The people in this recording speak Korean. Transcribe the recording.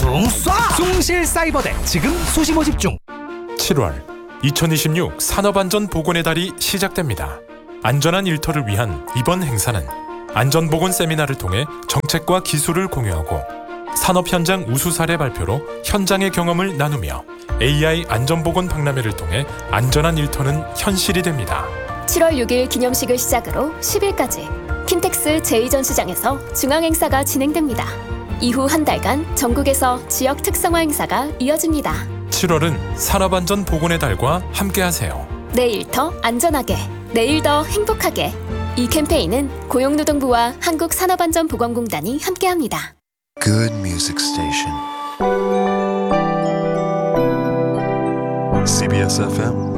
숭 쏴! 숭실사이버대 지금 수시 모집 중. 7월 2026 산업안전보건의 달이 시작됩니다. 안전한 일터를 위한 이번 행사는 안전보건 세미나를 통해 정책과 기술을 공유하고 산업 현장 우수 사례 발표로 현장의 경험을 나누며 AI 안전보건 박람회를 통해 안전한 일터는 현실이 됩니다. 7월 6일 기념식을 시작으로 10일까지 킨텍스 제2전시장에서 중앙행사가 진행됩니다. 이후 한 달간 전국에서 지역 특성화 행사가 이어집니다. 7월은 산업안전보건의 달과 함께하세요. 내일 더 안전하게, 내일 더 행복하게. 이 캠페인은 고용노동부와 한국산업안전보건공단이 함께합니다. Good music station. CBS FM